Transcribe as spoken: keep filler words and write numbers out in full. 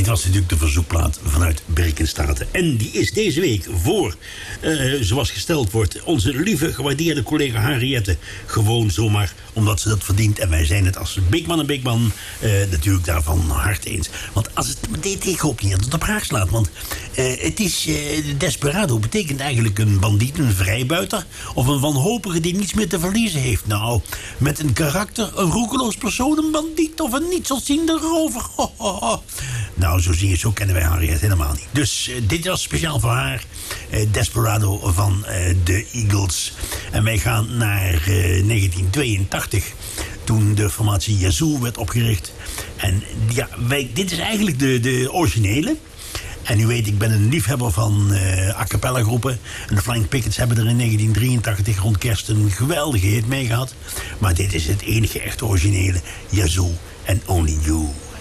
dit was natuurlijk de verzoekplaat vanuit Berkenstaten. En die is deze week voor, uh, zoals gesteld wordt, onze lieve gewaardeerde collega Henriette. Gewoon zomaar omdat ze dat verdient. En wij zijn het als Beekman en Beekman uh, natuurlijk daarvan hard eens. Want als het, dit, ik hoop niet dat het op haar slaat. Want uh, het is, uh, desperado betekent eigenlijk een bandiet, een vrijbuiter. Of een wanhopige die niets meer te verliezen heeft. Nou, met een karakter, een roekeloos persoon, een bandiet of een nietsziende rover. Ho, ho, ho. Nou, zo zie je, zo kennen wij Henriette helemaal niet. Dus uh, dit was speciaal voor haar. Uh, Desperado van uh, de Eagles. En wij gaan naar uh, negentien tweeëntachtig. Toen de formatie Yazoo werd opgericht. En ja, wij, dit is eigenlijk de, de originele. En u weet, ik ben een liefhebber van uh, a cappella groepen. En de Flying Pickets hebben er in negentien drieëntachtig rond kerst een geweldige hit mee gehad. Maar dit is het enige echt originele Yazoo and Only You.